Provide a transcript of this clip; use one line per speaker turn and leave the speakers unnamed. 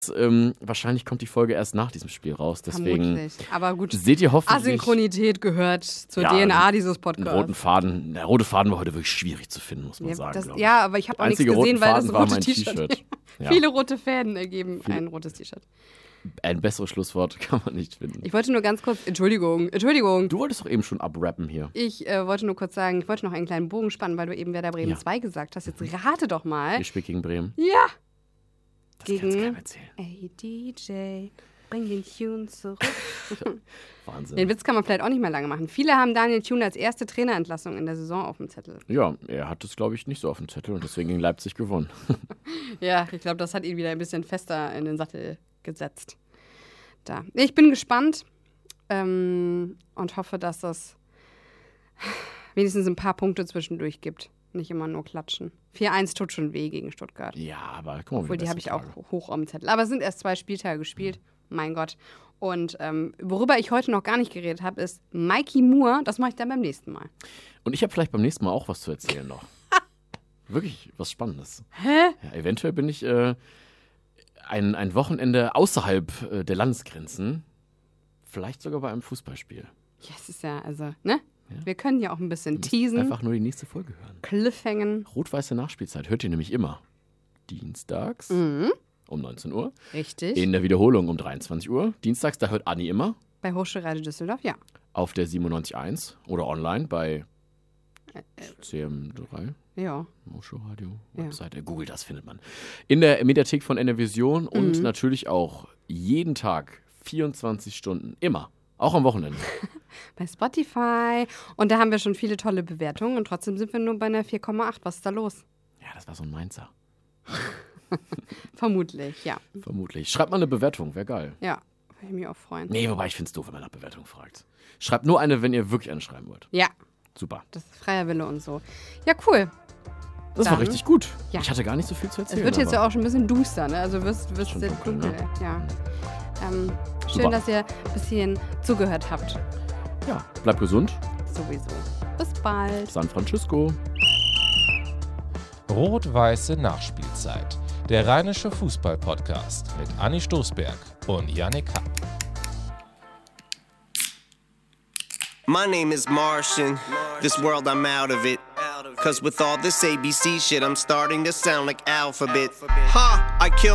Wahrscheinlich kommt die Folge erst nach diesem Spiel raus. Deswegen
Vermutlich. Aber gut,
seht ihr hoffentlich...
Asynchronität gehört zur DNA dieses Podcasts.
Einen roten Faden. Der rote Faden war heute wirklich schwierig zu finden, muss man sagen.
Ja, aber ich habe auch nichts gesehen, weil das rote T-Shirt.
Ja.
Viele rote Fäden ergeben ein rotes T-Shirt.
Ein besseres Schlusswort kann man nicht finden.
Ich wollte nur ganz kurz, Entschuldigung.
Du wolltest doch eben schon abrappen hier.
Ich wollte nur kurz sagen, ich wollte noch einen kleinen Bogen spannen, weil du eben Werder Bremen 2 gesagt hast. Jetzt rate doch mal.
Wir spielen gegen Bremen.
Ja.
Das kannst du keinem erzählen.
Ey, DJ, bring den Tune zurück.
Wahnsinn.
Den Witz kann man vielleicht auch nicht mehr lange machen. Viele haben Daniel Thune als erste Trainerentlassung in der Saison auf dem Zettel.
Ja, er hat es, glaube ich, nicht so auf dem Zettel und deswegen gegen Leipzig gewonnen.
Ja, ich glaube, das hat ihn wieder ein bisschen fester in den Sattel gesetzt. Da. Ich bin gespannt und hoffe, dass das wenigstens ein paar Punkte zwischendurch gibt. Nicht immer nur klatschen. 4-1 tut schon weh gegen Stuttgart.
Ja, aber guck mal,
obwohl, die habe ich auch hoch auf dem Zettel. Aber es sind erst 2 Spieltage gespielt. Mein Gott. Und worüber ich heute noch gar nicht geredet habe, ist Mikey Moore. Das mache ich dann beim nächsten Mal.
Und ich habe vielleicht beim nächsten Mal auch was zu erzählen noch. Wirklich was Spannendes.
Hä?
Ja, eventuell bin ich ein Wochenende außerhalb der Landesgrenzen. Vielleicht sogar bei einem Fußballspiel.
Ja, es ist ja, also, ne? Ja. Wir können ja auch ein bisschen teasen.
Einfach nur die nächste Folge hören.
Cliffhangen.
Rot-weiße Nachspielzeit hört ihr nämlich immer. Dienstags um 19 Uhr.
Richtig.
In der Wiederholung um 23 Uhr. Dienstags, da hört Anni immer.
Bei Hochschulradio Düsseldorf, ja.
Auf der 97.1 oder online bei CM3.
Ja.
Hochschulradio, Webseite. Ja. Google, das findet man. In der Mediathek von NRVision und natürlich auch jeden Tag 24 Stunden. Immer. Auch am Wochenende.
Bei Spotify. Und da haben wir schon viele tolle Bewertungen und trotzdem sind wir nur bei einer 4,8. Was ist da los?
Ja, das war so ein Mainzer.
Vermutlich, ja.
Vermutlich. Schreibt mal eine Bewertung, wäre geil.
Ja, würde ich mich auch freuen.
Nee, wobei ich finde es doof, wenn man nach Bewertung fragt. Schreibt nur eine, wenn ihr wirklich eine schreiben wollt.
Ja.
Super.
Das ist freier Wille und so. Ja, cool.
Das war richtig gut.
Ja.
Ich hatte gar nicht so viel zu erzählen.
Es wird jetzt ja auch schon ein bisschen duster, ne? Also wirst
schon
sehr
dunkel,
dunkel.
ne?
Ja. Schön, dass ihr bis hierhin zugehört habt.
Ja, bleibt gesund.
Sowieso. Bis bald.
San Francisco.
Rot-weiße Nachspielzeit. Der rheinische Fußball-Podcast mit Anni Stoßberg und Yannick Happ.
My name is Martian. This world, I'm out of it. Cause with all this ABC shit, I'm starting to sound like alphabet. Ha! I killed